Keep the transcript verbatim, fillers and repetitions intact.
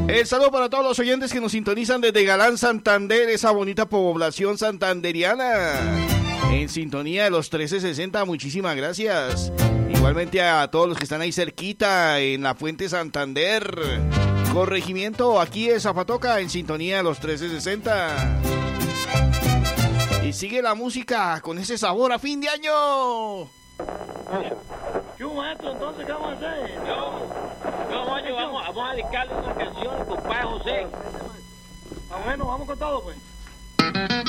El saludo para todos los oyentes que nos sintonizan desde Galán, Santander, esa bonita población santanderiana. En sintonía de los trece sesenta, muchísimas gracias. Igualmente a todos los que están ahí cerquita, en la Fuente Santander. Corregimiento, aquí es Zapatoca, en sintonía de los trece sesenta. Y sigue la música con ese sabor a fin de año. ¿Qué maestro? Entonces, ¿qué vamos a hacer? Yo, yo, Juancho, vamos, vamos a dedicarle una canción al compadre José. Ah, bueno, vamos con todo, pues.